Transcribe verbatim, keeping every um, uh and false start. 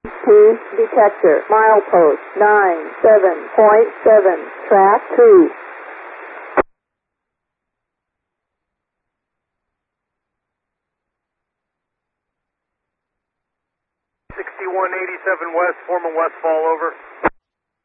P detector, milepost nine seven point seven, track two. sixty-one eighty-seven West, Foreman Westfall, over.